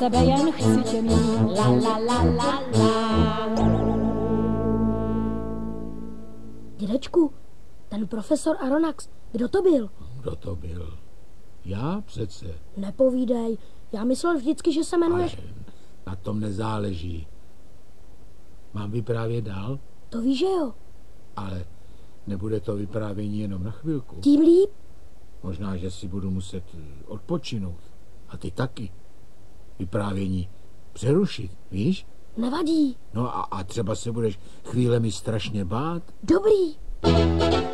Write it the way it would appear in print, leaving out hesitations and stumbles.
Tebe jen chci tě mít, la la la la la. Dědečku, ten profesor Aronnax, kdo to byl? Kdo to byl? Já přece. Nepovídej, já myslel vždycky, že se jmenuješ... Ale na tom nezáleží. Mám vyprávět dál? To víš, že jo? Ale nebude to vyprávění jenom na chvilku. Tím líp. Možná, že si budu muset odpočinout. A ty taky. Vyprávění přerušit, víš? Nevadí. No a třeba se budeš chvílemi strašně bát. Dobrý.